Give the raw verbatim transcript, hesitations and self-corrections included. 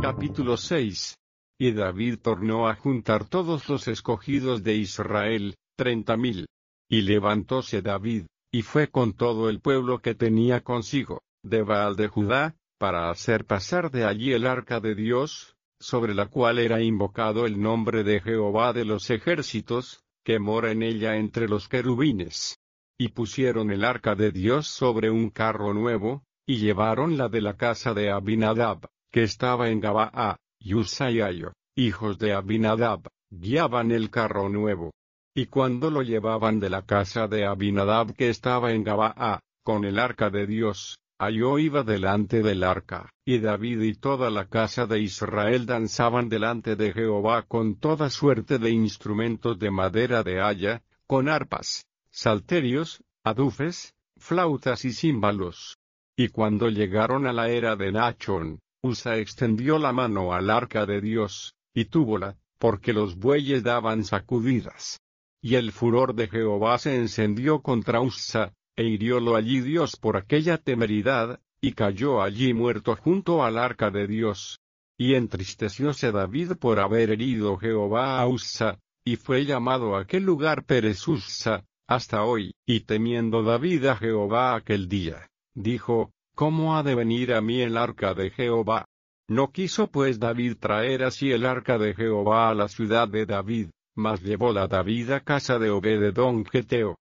Capítulo seis. Y David tornó a juntar todos los escogidos de Israel, treinta mil. Y levantóse David, y fue con todo el pueblo que tenía consigo, de Baal de Judá, para hacer pasar de allí el arca de Dios, sobre la cual era invocado el nombre de Jehová de los ejércitos, que mora en ella entre los querubines. Y pusieron el arca de Dios sobre un carro nuevo, y llevaronla de la casa de Abinadab, que estaba en Gabaa, y Usa y Ayo, hijos de Abinadab, guiaban el carro nuevo. Y cuando lo llevaban de la casa de Abinadab que estaba en Gabaa, con el arca de Dios, Ayo iba delante del arca, y David y toda la casa de Israel danzaban delante de Jehová con toda suerte de instrumentos de madera de haya, con arpas, salterios, adufes, flautas y címbalos. Y cuando llegaron a la era de Nachón, Usa extendió la mano al arca de Dios, y túvola, porque los bueyes daban sacudidas. Y el furor de Jehová se encendió contra Usa, e hiriólo allí Dios por aquella temeridad, y cayó allí muerto junto al arca de Dios. Y entristecióse David por haber herido Jehová a Usa, y fue llamado aquel lugar Perez Usa, hasta hoy. Y temiendo David a Jehová aquel día, dijo: ¿Cómo ha de venir a mí el arca de Jehová? No quiso pues David traer así el arca de Jehová a la ciudad de David, mas llevóla David a casa de Obed-edom Geteo.